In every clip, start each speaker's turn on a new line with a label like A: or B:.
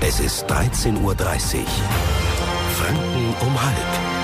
A: Es ist 13:30 Uhr. Franken um halb.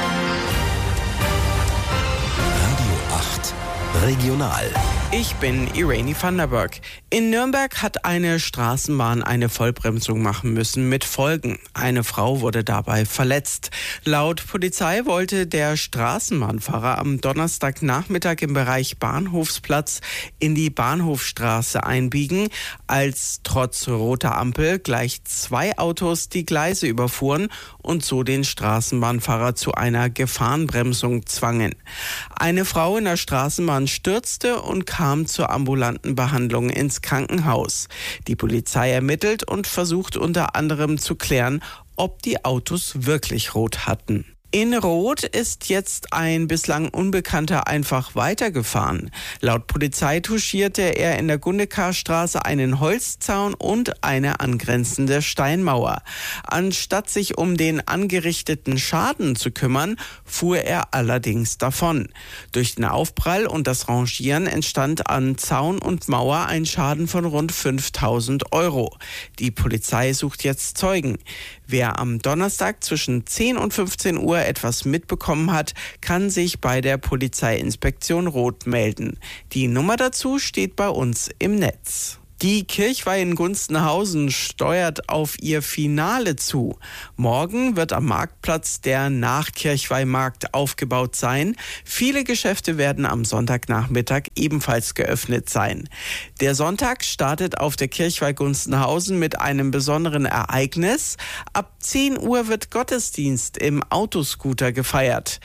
A: Radio 8 Regional.
B: Ich bin Irene van der Berg. In Nürnberg hat eine Straßenbahn eine Vollbremsung machen müssen mit Folgen. Eine Frau wurde dabei verletzt. Laut Polizei wollte der Straßenbahnfahrer am Donnerstagnachmittag im Bereich Bahnhofsplatz in die Bahnhofstraße einbiegen, als trotz roter Ampel gleich 2 Autos die Gleise überfuhren und so den Straßenbahnfahrer zu einer Gefahrenbremsung zwangen. Eine Frau in der Straßenbahn stürzte und kam zur ambulanten Behandlung ins Krankenhaus. Die Polizei ermittelt und versucht unter anderem zu klären, ob die Autos wirklich rot hatten. In Rot ist jetzt ein bislang Unbekannter einfach weitergefahren. Laut Polizei touchierte er in der Gundekarstraße einen Holzzaun und eine angrenzende Steinmauer. Anstatt sich um den angerichteten Schaden zu kümmern, fuhr er allerdings davon. Durch den Aufprall und das Rangieren entstand an Zaun und Mauer ein Schaden von rund 5.000 Euro. Die Polizei sucht jetzt Zeugen. Wer am Donnerstag zwischen 10 und 15 Uhr etwas mitbekommen hat, kann sich bei der Polizeiinspektion Rot melden. Die Nummer dazu steht bei uns im Netz. Die Kirchweih in Gunzenhausen steuert auf ihr Finale zu. Morgen wird am Marktplatz der Nachkirchweihmarkt aufgebaut sein. Viele Geschäfte werden am Sonntagnachmittag ebenfalls geöffnet sein. Der Sonntag startet auf der Kirchweih Gunzenhausen mit einem besonderen Ereignis. Ab 10 Uhr wird Gottesdienst im Autoscooter gefeiert.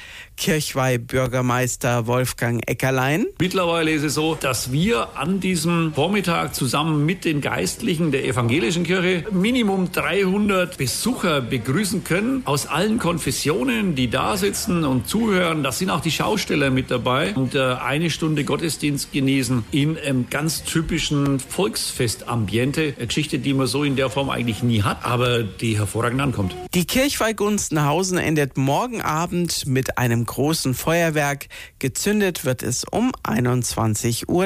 B: Kirchweih-Bürgermeister Wolfgang Eckerlein.
C: Mittlerweile ist es so, dass wir an diesem Vormittag zusammen mit den Geistlichen der evangelischen Kirche Minimum 300 Besucher begrüßen können aus allen Konfessionen, die da sitzen und zuhören. Da sind auch die Schausteller mit dabei und eine Stunde Gottesdienst genießen in einem ganz typischen Volksfestambiente. Eine Geschichte, die man so in der Form eigentlich nie hat, aber die hervorragend ankommt.
B: Die Kirchweih Gunzenhausen endet morgen Abend mit einem großen Feuerwerk. Gezündet wird es um 21:30 Uhr.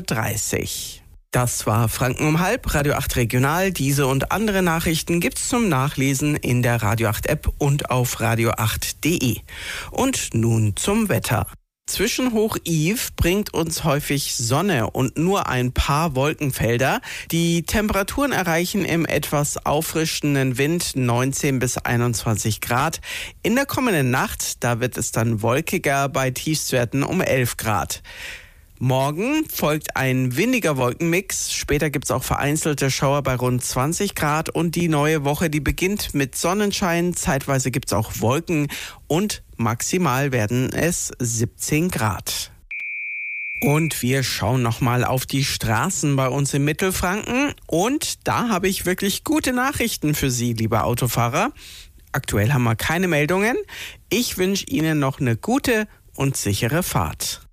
B: Das war Franken um halb, Radio 8 Regional. Diese und andere Nachrichten gibt's zum Nachlesen in der Radio 8 App und auf radio8.de. Und nun zum Wetter. Zwischen Hoch-Iv bringt uns häufig Sonne und nur ein paar Wolkenfelder. Die Temperaturen erreichen im etwas auffrischenden Wind 19 bis 21 Grad. In der kommenden Nacht, da wird es dann wolkiger bei Tiefstwerten um 11 Grad. Morgen folgt ein windiger Wolkenmix. Später gibt es auch vereinzelte Schauer bei rund 20 Grad. Und die neue Woche, die beginnt mit Sonnenschein. Zeitweise gibt es auch Wolken und maximal werden es 17 Grad. Und wir schauen nochmal auf die Straßen bei uns im Mittelfranken. Und da habe ich wirklich gute Nachrichten für Sie, liebe Autofahrer. Aktuell haben wir keine Meldungen. Ich wünsche Ihnen noch eine gute und sichere Fahrt.